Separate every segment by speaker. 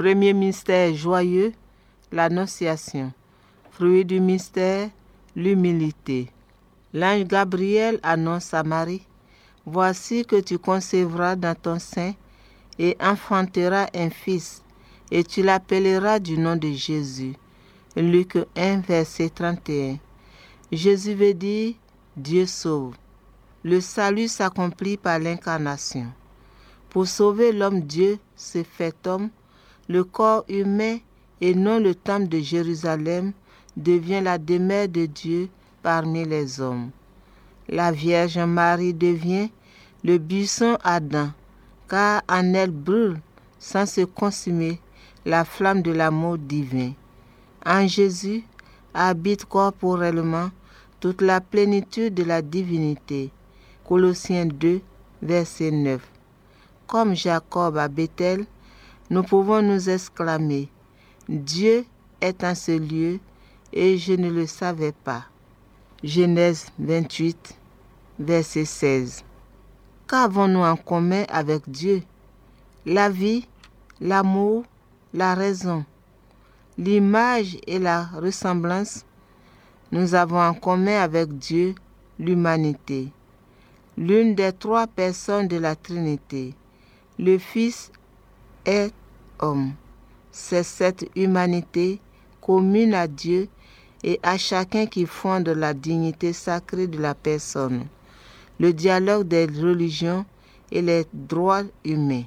Speaker 1: Premier mystère joyeux, l'Annonciation. Fruit du mystère, l'humilité. L'ange Gabriel annonce à Marie: Voici que tu concevras dans ton sein et enfanteras un fils, et tu l'appelleras du nom de Jésus. Luc 1, verset 31. Jésus veut dire Dieu sauve. Le salut s'accomplit par l'incarnation. Pour sauver l'homme, Dieu s'est fait homme. Le corps humain et non le temple de Jérusalem devient la demeure de Dieu parmi les hommes. La Vierge Marie devient le buisson ardent, car en elle brûle, sans se consumer, la flamme de l'amour divin. En Jésus habite corporellement toute la plénitude de la divinité. Colossiens 2, verset 9. Comme Jacob à Bethel, nous pouvons nous exclamer: Dieu est en ce lieu et je ne le savais pas. Genèse 28, verset 16. Qu'avons-nous en commun avec Dieu? La vie, l'amour, la raison, l'image et la ressemblance. Nous avons en commun avec Dieu l'humanité, l'une des trois personnes de la Trinité. Le Fils est homme. C'est cette humanité commune à Dieu et à chacun qui fonde la dignité sacrée de la personne, le dialogue des religions et les droits humains.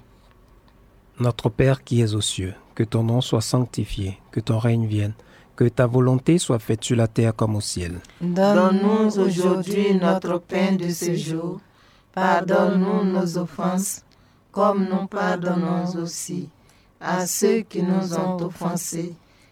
Speaker 2: Notre Père qui es aux cieux, que ton nom soit sanctifié, que ton règne vienne, que ta volonté soit faite sur la terre comme au ciel.
Speaker 1: Donne-nous aujourd'hui notre pain de ce jour. Pardonne-nous nos offenses, comme nous pardonnons aussi à ceux qui nous ont offensés.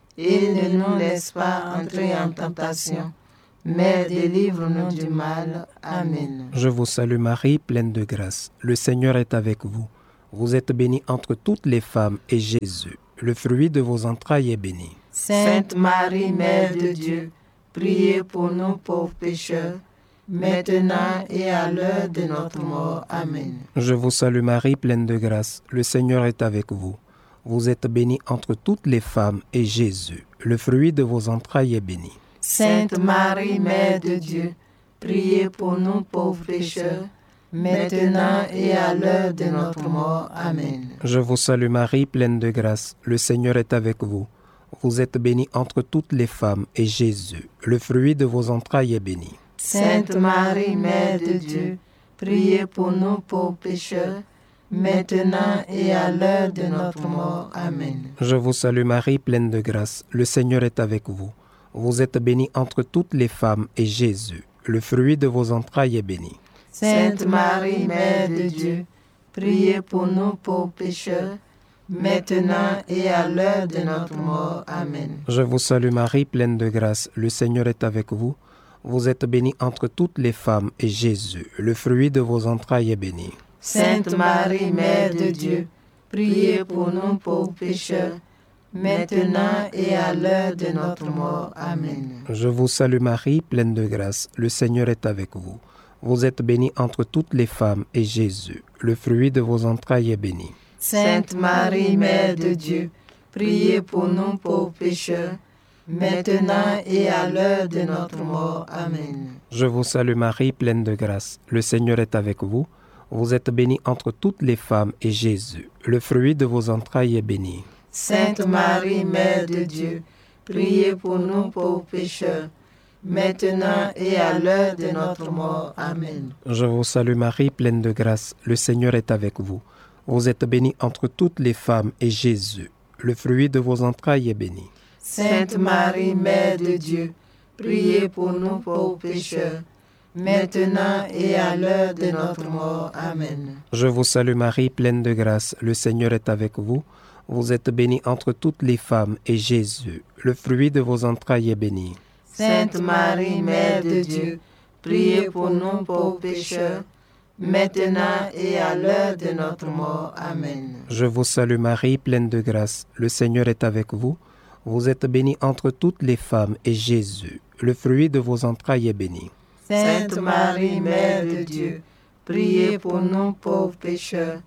Speaker 1: Et ne nous laisse pas entrer en tentation, mais délivre-nous du mal. Amen.
Speaker 2: Je vous salue Marie, pleine de grâce. Le Seigneur est avec vous. Vous êtes bénie entre toutes les femmes, et Jésus, le fruit de vos entrailles, est béni.
Speaker 1: Sainte Marie, Mère de Dieu, priez pour nous pauvres pécheurs, maintenant et à l'heure de notre mort. Amen.
Speaker 2: Je vous salue Marie, pleine de grâce. Le Seigneur est avec vous. Vous êtes bénie entre toutes les femmes, et Jésus, le fruit de vos entrailles, est béni.
Speaker 1: Sainte Marie, Mère de Dieu, priez pour nous pauvres pécheurs, maintenant et à l'heure de notre mort. Amen.
Speaker 2: Je vous salue Marie, pleine de grâce. Le Seigneur est avec vous. Vous êtes bénie entre toutes les femmes, et Jésus, le fruit de vos entrailles, est béni.
Speaker 1: Sainte Marie, Mère de Dieu, priez pour nous pauvres pécheurs, maintenant et à l'heure de notre mort. Amen.
Speaker 2: Je vous salue Marie, pleine de grâce. Le Seigneur est avec vous. Vous êtes bénie entre toutes les femmes, et Jésus, le fruit de vos entrailles, est béni.
Speaker 1: Sainte Marie, Mère de Dieu, priez pour nous pauvres pécheurs, maintenant et à l'heure de notre mort. Amen.
Speaker 2: Je vous salue Marie, pleine de grâce. Le Seigneur est avec vous. Vous êtes bénie entre toutes les femmes, et Jésus, le fruit de vos entrailles, est béni.
Speaker 1: Sainte Marie, Mère de Dieu, priez pour nous pauvres pécheurs, maintenant et à l'heure de notre mort. Amen.
Speaker 2: Je vous salue Marie, pleine de grâce. Le Seigneur est avec vous. Vous êtes bénie entre toutes les femmes, et Jésus, le fruit de vos entrailles, est béni.
Speaker 1: Sainte Marie, Mère de Dieu, priez pour nous pauvres pécheurs, maintenant et à l'heure de notre mort. Amen.
Speaker 2: Je vous salue Marie, pleine de grâce. Le Seigneur est avec vous. Vous êtes bénie entre toutes les femmes, et Jésus, le fruit de vos entrailles, est béni.
Speaker 1: Sainte Marie, Mère de Dieu, priez pour nous pauvres pécheurs, maintenant et à l'heure de notre mort. Amen.
Speaker 2: Je vous salue Marie, pleine de grâce. Le Seigneur est avec vous. Vous êtes bénie entre toutes les femmes, et Jésus, le fruit de vos entrailles, est béni.
Speaker 1: Sainte Marie, Mère de Dieu, priez pour nous pauvres pécheurs, maintenant et à l'heure de notre mort. Amen.
Speaker 2: Je vous salue Marie, pleine de grâce. Le Seigneur est avec vous. Vous êtes bénie entre toutes les femmes, et Jésus, le fruit de vos entrailles, est béni.
Speaker 1: Sainte Marie, Mère de Dieu, priez pour nous pauvres pécheurs, maintenant et à l'heure de notre mort. Amen.
Speaker 2: Je vous salue Marie, pleine de grâce. Le Seigneur est avec vous. Vous êtes bénie entre toutes les femmes, et Jésus, le fruit de vos entrailles, est béni.
Speaker 1: Sainte Marie, Mère de Dieu, priez pour nous pauvres pécheurs,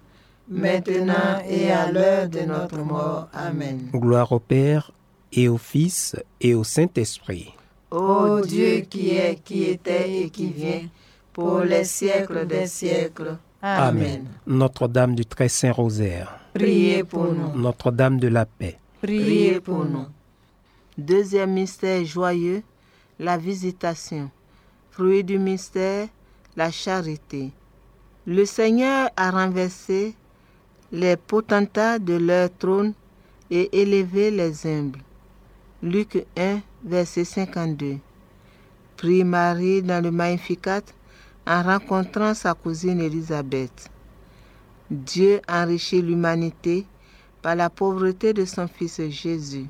Speaker 1: maintenant et à l'heure de notre mort. Amen.
Speaker 2: Gloire au Père, et au Fils, et au Saint-Esprit.
Speaker 1: Ô Dieu qui est, qui était et qui vient, pour les siècles des siècles. Amen.
Speaker 2: Notre-Dame du Très Saint Rosaire.
Speaker 1: Priez pour nous.
Speaker 2: Notre-Dame de la Paix.
Speaker 1: Priez pour nous. Deuxième mystère joyeux, la visitation. Fruit du mystère, la charité. Le Seigneur a renversé les potentats de leur trône et élevé les humbles. Luc 1, verset 52. Prie Marie dans le Magnificat en rencontrant sa cousine Élisabeth. Dieu enrichit l'humanité par la pauvreté de son Fils Jésus.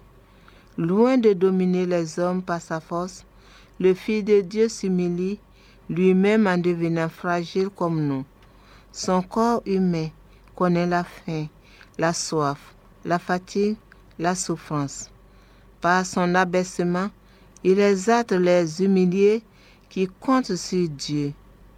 Speaker 1: Loin de dominer les hommes par sa force, le Fils de Dieu s'humilie, lui-même en devenant fragile comme nous. Son corps humain connaît la faim, la soif, la fatigue, la souffrance. Par son abaissement, il exalte les humiliés qui comptent sur Dieu.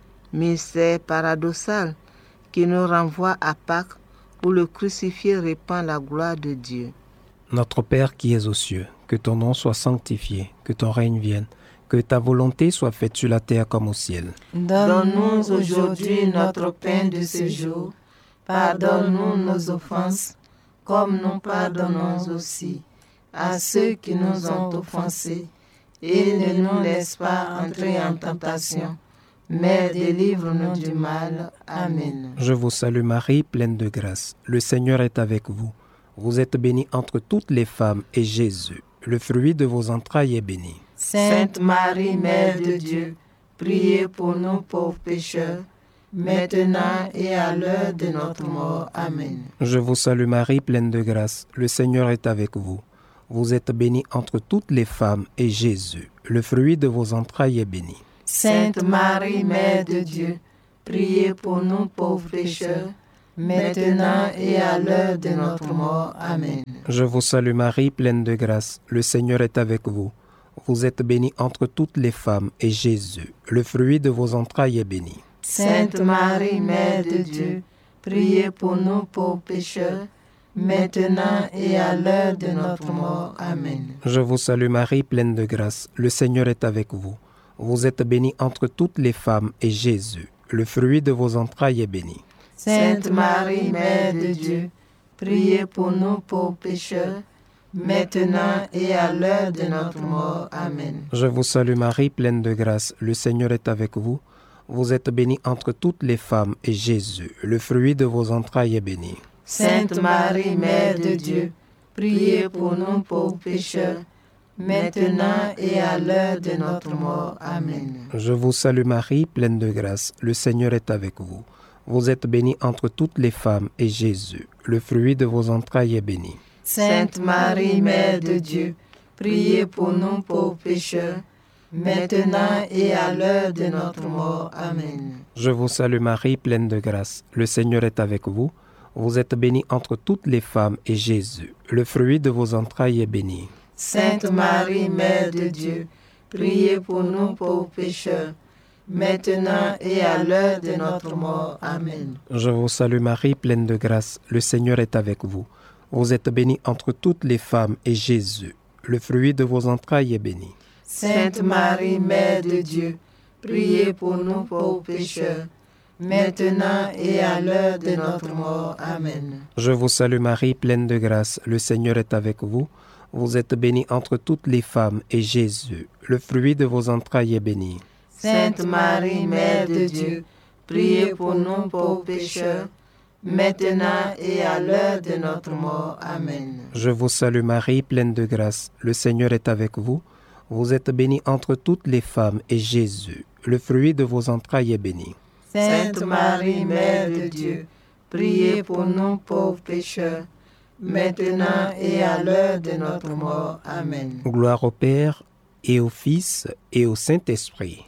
Speaker 1: Mystère paradoxal qui nous renvoie à Pâques où le crucifié répand la gloire de Dieu.
Speaker 2: Notre Père qui es aux cieux, que ton nom soit sanctifié, que ton règne vienne, que ta volonté soit faite sur la terre comme au ciel.
Speaker 1: Donne-nous aujourd'hui notre pain de ce jour. Pardonne-nous nos offenses, comme nous pardonnons aussi à ceux qui nous ont offensés. Et ne nous laisse pas entrer en tentation, mais délivre-nous du mal. Amen.
Speaker 2: Je vous salue Marie, pleine de grâce. Le Seigneur est avec vous. Vous êtes bénie entre toutes les femmes, et Jésus, le fruit de vos entrailles, est béni.
Speaker 1: Sainte Marie, Mère de Dieu, priez pour nous pauvres pécheurs, maintenant et à l'heure de notre mort. Amen.
Speaker 2: Je vous salue Marie, pleine de grâce. Le Seigneur est avec vous. Vous êtes bénie entre toutes les femmes, et Jésus, le fruit de vos entrailles, est béni.
Speaker 1: Sainte Marie, Mère de Dieu, priez pour nous pauvres pécheurs, maintenant et à l'heure de notre mort. Amen.
Speaker 2: Je vous salue Marie, pleine de grâce. Le Seigneur est avec vous. Vous êtes bénie entre toutes les femmes, et Jésus, le fruit de vos entrailles, est béni.
Speaker 1: Sainte Marie, Mère de Dieu, priez pour nous pauvres pécheurs, maintenant et à l'heure de notre mort. Amen.
Speaker 2: Je vous salue Marie, pleine de grâce. Le Seigneur est avec vous. Vous êtes bénie entre toutes les femmes, et Jésus, le fruit de vos entrailles, est béni.
Speaker 1: Sainte Marie, Mère de Dieu, priez pour nous pauvres pécheurs, maintenant et à l'heure de notre mort. Amen.
Speaker 2: Je vous salue Marie, pleine de grâce. Le Seigneur est avec vous. Vous êtes bénie entre toutes les femmes, et Jésus, le fruit de vos entrailles, est béni.
Speaker 1: Sainte Marie, Mère de Dieu, priez pour nous pauvres pécheurs, maintenant et à l'heure de notre mort. Amen.
Speaker 2: Je vous salue Marie, pleine de grâce. Le Seigneur est avec vous. Vous êtes bénie entre toutes les femmes, et Jésus, le fruit de vos entrailles, est béni.
Speaker 1: Sainte Marie, Mère de Dieu, priez pour nous pauvres pécheurs, maintenant et à l'heure de notre mort. Amen.
Speaker 2: Je vous salue Marie, pleine de grâce. Le Seigneur est avec vous. Vous êtes bénie entre toutes les femmes, et Jésus, le fruit de vos entrailles, est béni.
Speaker 1: Sainte Marie, Mère de Dieu, priez pour nous pauvres pécheurs, maintenant et à l'heure de notre mort. Amen.
Speaker 2: Je vous salue Marie, pleine de grâce. Le Seigneur est avec vous. Vous êtes bénie entre toutes les femmes, et Jésus, le fruit de vos entrailles, est béni.
Speaker 1: Sainte Marie, Mère de Dieu, priez pour nous pauvres pécheurs, maintenant et à l'heure de notre mort. Amen.
Speaker 2: Je vous salue Marie, pleine de grâce. Le Seigneur est avec vous. Vous êtes bénie entre toutes les femmes, et Jésus, le fruit de vos entrailles, est béni.
Speaker 1: Sainte Marie, Mère de Dieu, priez pour nous pauvres pécheurs, maintenant et à l'heure de notre mort. Amen.
Speaker 2: Je vous salue Marie, pleine de grâce. Le Seigneur est avec vous. Vous êtes bénie entre toutes les femmes, et Jésus, le fruit de vos entrailles, est béni.
Speaker 1: Sainte Marie, Mère de Dieu, priez pour nous pauvres pécheurs, maintenant et à l'heure de notre mort. Amen.
Speaker 2: Gloire au Père, et au Fils, et au Saint-Esprit.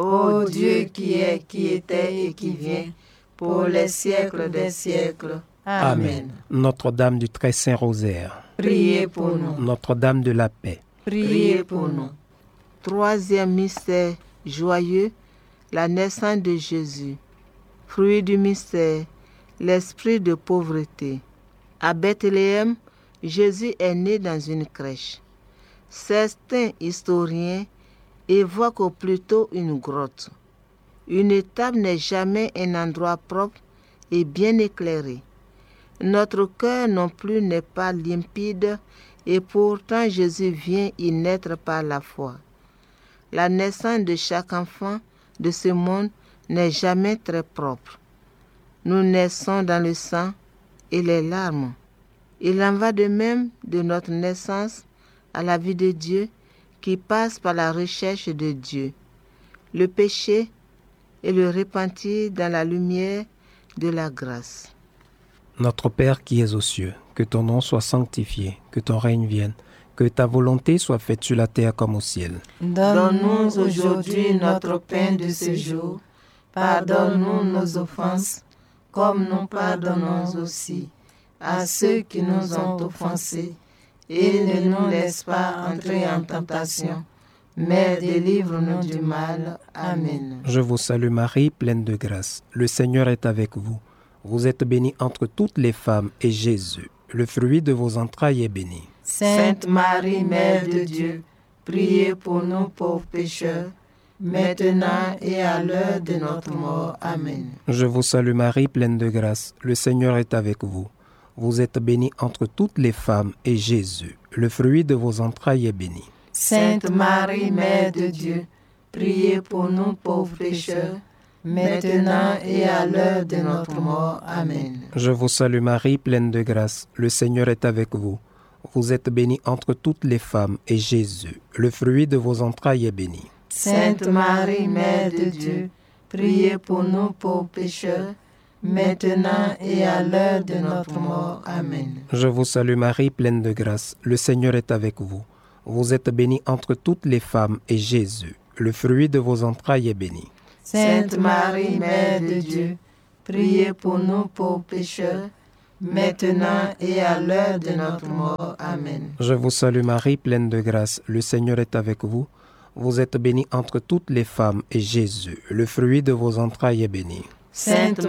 Speaker 1: Ô Dieu qui est, qui était et qui vient, pour les siècles des siècles. Amen.
Speaker 2: Notre-Dame du Très Saint Rosaire.
Speaker 1: Priez pour nous.
Speaker 2: Notre-Dame de la Paix.
Speaker 1: Priez pour nous. Troisième mystère joyeux, la naissance de Jésus. Fruit du mystère, l'esprit de pauvreté. À Bethléem, Jésus est né dans une crèche. Certains historiens évoquent plutôt une grotte. Une étable n'est jamais un endroit propre et bien éclairé. Notre cœur non plus n'est pas limpide et pourtant Jésus vient y naître par la foi. La naissance de chaque enfant de ce monde n'est jamais très propre. Nous naissons dans le sang et les larmes. Il en va de même de notre naissance à la vie de Dieu qui passe par la recherche de Dieu, le péché et le repentir dans la lumière de la grâce.
Speaker 2: Notre Père qui es aux cieux, que ton nom soit sanctifié, que ton règne vienne, que ta volonté soit faite sur la terre comme au ciel.
Speaker 1: Donne-nous aujourd'hui notre pain de ce jour. Pardonne-nous nos offenses, comme nous pardonnons aussi à ceux qui nous ont offensés. Et ne nous laisse pas entrer en tentation, mais délivre-nous du mal. Amen.
Speaker 2: Je vous salue Marie, pleine de grâce. Le Seigneur est avec vous. Vous êtes bénie entre toutes les femmes, et Jésus, le fruit de vos entrailles, est béni.
Speaker 1: Sainte Marie, Mère de Dieu, priez pour nous pauvres pécheurs, maintenant et à l'heure de notre mort. Amen.
Speaker 2: Je vous salue Marie, pleine de grâce. Le Seigneur est avec vous. Vous êtes bénie entre toutes les femmes, et Jésus, le fruit de vos entrailles, est béni.
Speaker 1: Sainte Marie, Mère de Dieu, priez pour nous pauvres pécheurs, maintenant et à l'heure de notre mort. Amen.
Speaker 2: Je vous salue Marie, pleine de grâce. Le Seigneur est avec vous. Vous êtes bénie entre toutes les femmes, et Jésus, le fruit de vos entrailles, est béni.
Speaker 1: Sainte Marie, Mère de Dieu, priez pour nous pauvres pécheurs, maintenant et à l'heure de notre mort. Amen.
Speaker 2: Je vous salue Marie, pleine de grâce. Le Seigneur est avec vous. Vous êtes bénie entre toutes les femmes, et Jésus, le fruit de vos entrailles, est béni.
Speaker 1: Sainte Marie, Mère de Dieu, priez pour nous pauvres pécheurs, maintenant et à l'heure de notre mort. Amen.
Speaker 2: Je vous salue Marie, pleine de grâce. Le Seigneur est avec vous. Vous êtes bénie entre toutes les femmes, et Jésus, le fruit de vos entrailles, est béni.
Speaker 1: Sainte